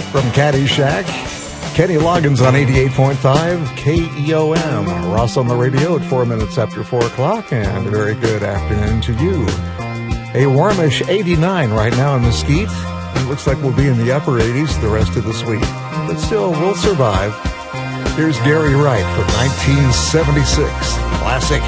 From Caddyshack, Kenny Loggins on 88.5 KEOM. Ross on the radio at 4 minutes after 4 o'clock, and a very good afternoon to you. A warmish 89 right now in Mesquite. It looks like we'll be in the upper 80s the rest of this week, but still, we'll survive. Here's Gary Wright from 1976. Classic.